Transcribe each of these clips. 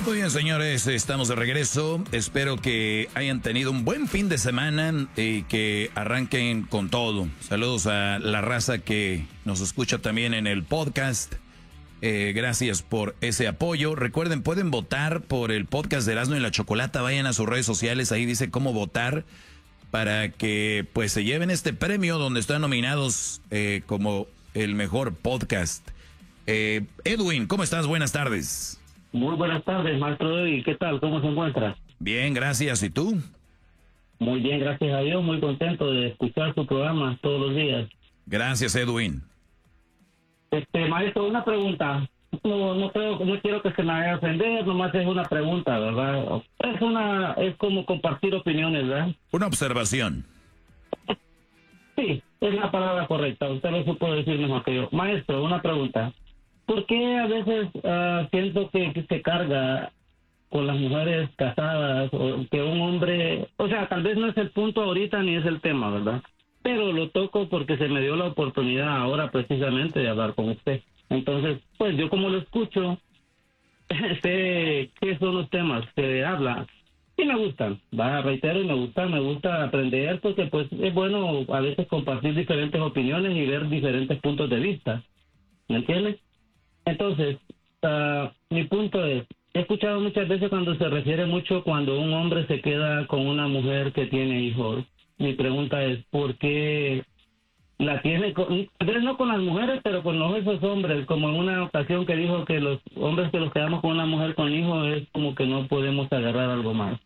Muy bien, señores, estamos de regreso. Espero que hayan tenido un buen fin de semana y que arranquen con todo. Saludos a la raza que nos escucha también en el podcast. Gracias por ese apoyo. Recuerden, pueden votar por el podcast de Erasmo y la Chocolata. Vayan a sus redes sociales, ahí dice cómo votar para que pues se lleven este premio donde están nominados como el mejor podcast. Edwin, ¿cómo estás? Buenas tardes. Muy buenas tardes, maestro. ¿Y qué tal? ¿Cómo se encuentra? Bien, gracias. ¿Y tú? Muy bien, gracias a Dios. Muy contento de escuchar su programa todos los días. Gracias, Edwin. Maestro, una pregunta. No quiero que se me haga ofender, nomás es una pregunta, ¿verdad? Es como compartir opiniones, ¿verdad? Una observación. Sí, es la palabra correcta. Usted lo supo decir mejor que yo. Maestro, una pregunta. ¿Por qué a veces siento que se carga con las mujeres casadas o que un hombre, o sea, tal vez no es el punto ahorita ni es el tema, ¿verdad? Pero lo toco porque se me dio la oportunidad ahora precisamente de hablar con usted. Entonces, pues yo como lo escucho, sé qué son los temas que habla y me gustan, reitero, y me gusta aprender porque pues es bueno a veces compartir diferentes opiniones y ver diferentes puntos de vista, ¿me entiendes? Entonces, mi punto es, he escuchado muchas veces cuando se refiere mucho cuando un hombre se queda con una mujer que tiene hijos. Mi pregunta es, ¿por qué la tiene tal vez no con las mujeres, pero con esos hombres? Como en una ocasión que dijo que los hombres que los quedamos con una mujer con hijos es como que no podemos agarrar algo más.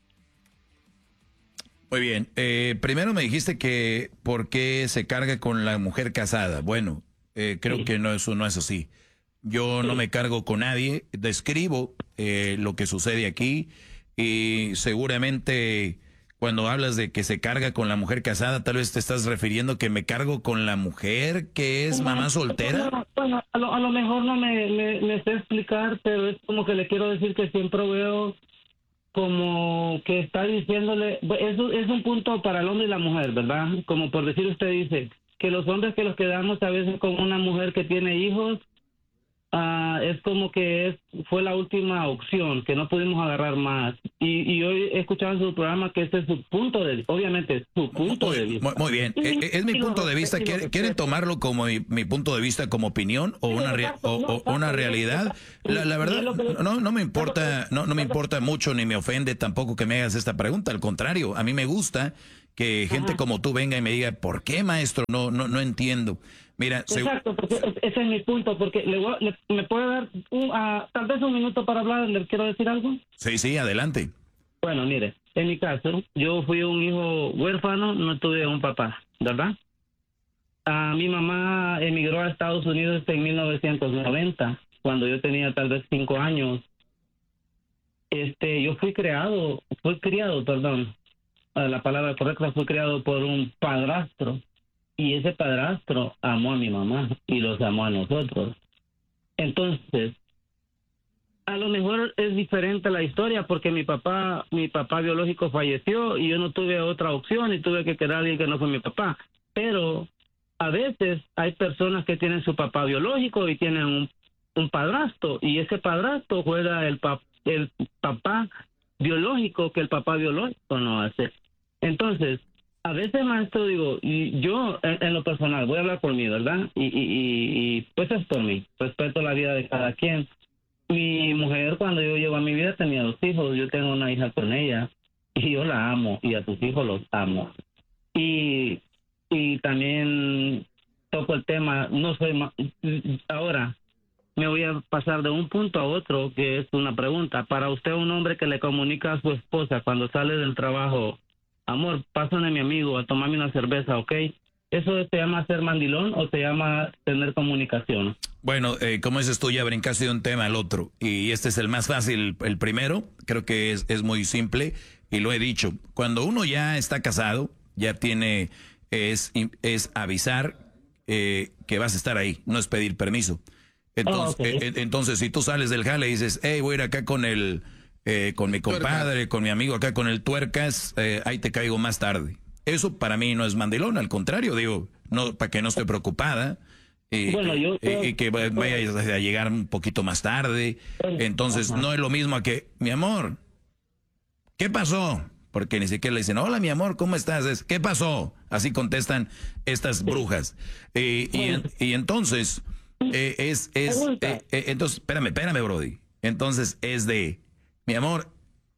Muy bien. Primero me dijiste que ¿por qué se carga con la mujer casada? Bueno, creo Sí. que eso no es así. Yo no me cargo con nadie, describo lo que sucede aquí y seguramente cuando hablas de que se carga con la mujer casada, tal vez te estás refiriendo que me cargo con la mujer que es mamá soltera. Bueno, a lo mejor no me sé explicar, pero es como que le quiero decir que siempre veo como que está diciéndole, eso es un punto para el hombre y la mujer, ¿verdad? Como por decir usted dice, que los hombres que los quedamos a veces con una mujer que tiene hijos, es como que fue la última opción, que no pudimos agarrar más. Y hoy he escuchado en su programa que ese es su punto de vista, obviamente su punto de vista. Muy bien, es mi punto de vista. ¿Quieren tomarlo como mi punto de vista, como opinión o una realidad? La verdad, no me importa, no me importa mucho ni me ofende tampoco que me hagas esta pregunta. Al contrario, a mí me gusta que gente como tú venga y me diga, ¿por qué, maestro? No entiendo. Mira, exacto, porque ese es mi punto, porque me puede dar tal vez un minuto para hablar, ¿le quiero decir algo? Sí, adelante. Bueno, mire, en mi caso, yo fui un hijo huérfano, no tuve un papá, ¿verdad? Mi mamá emigró a Estados Unidos en 1990, cuando yo tenía tal vez 5 años. Yo fui criado, la palabra correcta, fui criado por un padrastro. Y ese padrastro amó a mi mamá y los amó a nosotros. Entonces, a lo mejor es diferente la historia porque mi papá biológico falleció y yo no tuve otra opción y tuve que quedar a alguien que no fue mi papá. Pero a veces hay personas que tienen su papá biológico y tienen un padrastro y ese padrastro juega el papá biológico que el papá biológico no hace. Entonces, a veces, maestro, digo, y yo en lo personal, voy a hablar por mí, ¿verdad? Y pues es por mí, respeto la vida de cada quien. Mi mujer, cuando yo llego a mi vida, tenía 2 hijos, yo tengo una hija con ella, y yo la amo, y a sus hijos los amo. Y también toco el tema, no soy ahora me voy a pasar de un punto a otro, que es una pregunta. Para usted, un hombre que le comunica a su esposa cuando sale del trabajo, amor, pásame a mi amigo a tomarme una cerveza, ¿ok? ¿Eso se llama ser mandilón o se llama tener comunicación? Bueno, como dices tú, ya brincaste de un tema al otro. Y este es el más fácil, el primero. Creo que es muy simple y lo he dicho. Cuando uno ya está casado, ya tiene, es avisar que vas a estar ahí, no es pedir permiso. Entonces, entonces si tú sales del jale y dices, hey, voy a ir acá con mi compadre, con mi amigo acá con el tuercas, ahí te caigo más tarde. Eso para mí no es mandilón, al contrario, digo, no, para que no esté preocupada, y, bueno, y que vayas a llegar un poquito más tarde. Entonces, no es lo mismo a que, mi amor, ¿qué pasó? Porque ni siquiera le dicen, hola, mi amor, ¿cómo estás? Es, ¿qué pasó? Así contestan estas brujas. Y entonces, entonces, espérame, Brody. Entonces, es de, mi amor,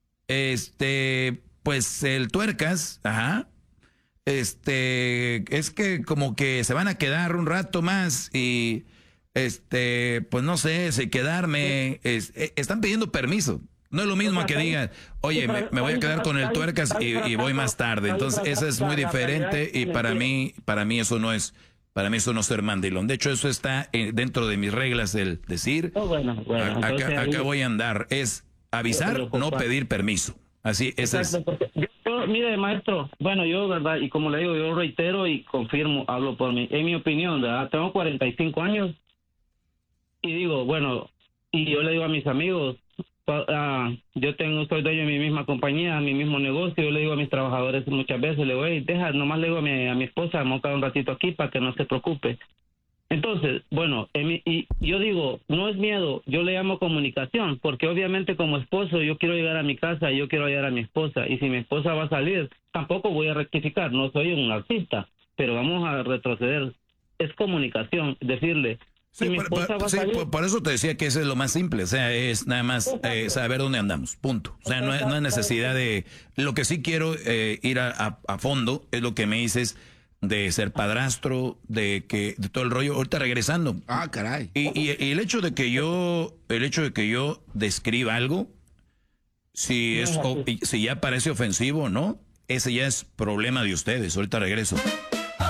pues el tuercas, ajá, es que como que se van a quedar un rato más y, pues no sé, si quedarme, están pidiendo permiso. No es lo mismo a que digan, oye, me voy a quedar con el tuercas y voy más tarde. Entonces, eso es muy diferente y para mí eso no es, para mí eso no es ser mandilón. De hecho, eso está dentro de mis reglas, el decir, acá voy a andar, es avisar, no pedir permiso. Así, esa es. Mire, maestro, bueno, yo, verdad, y como le digo, yo reitero y confirmo, hablo por mí. En mi opinión, ¿verdad? Tengo 45 años y digo, bueno, y yo le digo a mis amigos, soy dueño de mi misma compañía, mi mismo negocio. Yo le digo a mis trabajadores muchas veces, le digo, hey, nomás le digo a mi esposa, vamos a quedar un ratito aquí para que no se preocupe. Entonces, bueno, y yo digo, no es miedo, yo le llamo comunicación, porque obviamente como esposo yo quiero llegar a mi casa y yo quiero hallar a mi esposa, y si mi esposa va a salir, tampoco voy a rectificar, no soy un artista, pero vamos a retroceder. Es comunicación, decirle, sí, por eso te decía que eso es lo más simple, o sea, es nada más saber dónde andamos, punto. O sea, no hay necesidad de... Lo que sí quiero ir a fondo es lo que me dices de ser padrastro, de todo el rollo, ahorita regresando. Ah, caray. Y el hecho de que yo describa algo, si ya parece ofensivo o no, ese ya es problema de ustedes. Ahorita regreso.